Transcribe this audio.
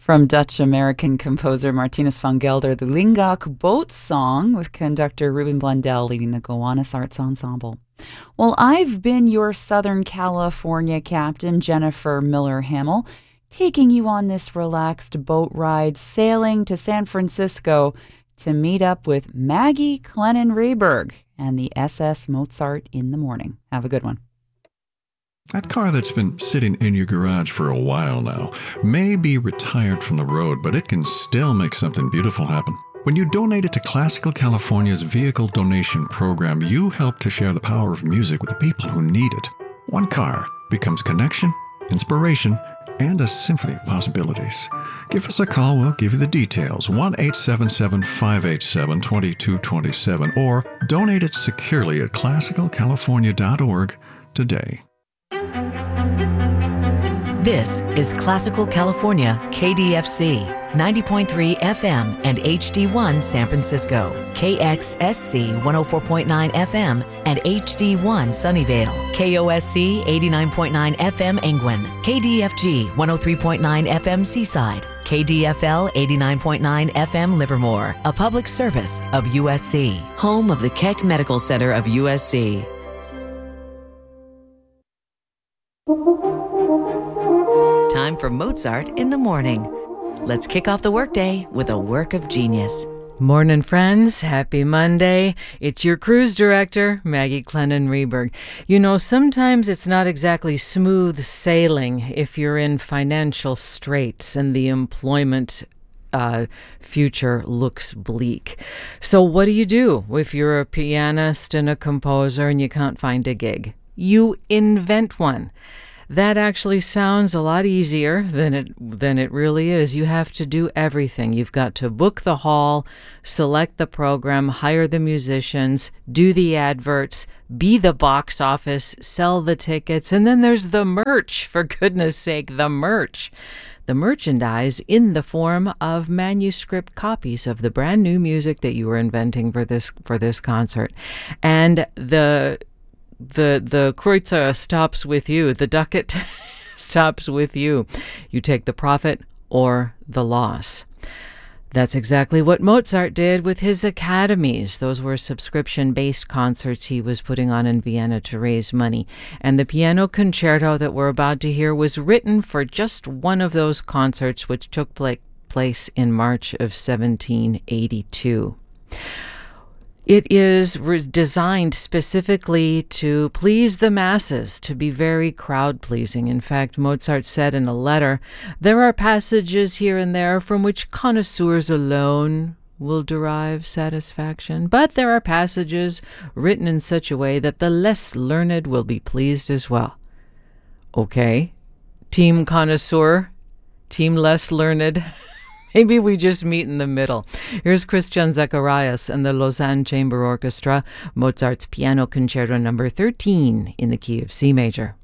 From Dutch-American composer Martinus van Gelder, the Lingach Boat Song with conductor Ruben Blundell leading the Gowanus Arts Ensemble. Well, I've been your Southern California captain, Jennifer Miller Hamill, taking you on this relaxed boat ride sailing to San Francisco to meet up with Maggie Clennon Rehberg and the SS Mozart in the morning. Have a good one. That car that's been sitting in your garage for a while now may be retired from the road, but it can still make something beautiful happen. When you donate it to Classical California's Vehicle Donation Program, you help to share the power of music with the people who need it. One car becomes connection, inspiration, and a symphony of possibilities. Give us a call, we'll give you the details. 1-877-587-2227 or donate it securely at classicalcalifornia.org today. This is Classical California, KDFC, 90.3 FM and HD1 San Francisco, KXSC 104.9 FM and HD1 Sunnyvale, KOSC 89.9 FM Angwin, KDFG 103.9 FM Seaside, KDFL 89.9 FM Livermore, a public service of USC, home of the Keck Medical Center of USC. Time for Mozart in the morning. Let's kick off the workday with a work of genius. Morning, friends. Happy Monday. It's your cruise director, Maggie Clennon Rehberg. You know, sometimes it's not exactly smooth sailing if you're in financial straits and the employment future looks bleak. So what do if you're a pianist and a composer and you can't find a gig? You invent one. That actually sounds a lot easier than it really is. You have to do everything. You've got to book the hall, select the program, hire the musicians, do the adverts, be the box office, sell the tickets, and then there's the merch, for goodness sake, the merch. The merchandise in the form of manuscript copies of the brand new music that you were inventing for this concert. And the Kreutzer stops with you. The ducat stops with you. You take the profit or the loss. That's exactly what Mozart did with his academies. Those were subscription-based concerts he was putting on in Vienna to raise money. And the piano concerto that we're about to hear was written for just one of those concerts, which took place in March of 1782. It is designed specifically to please the masses, to be very crowd-pleasing. In fact, Mozart said in a letter, "There are passages here and there from which connoisseurs alone will derive satisfaction, but there are passages written in such a way that the less learned will be pleased as well." Okay, team connoisseur, team less learned. Maybe we just meet in the middle. Here's Christian Zacharias and the Lausanne Chamber Orchestra, Mozart's Piano Concerto No. 13 in the key of C major.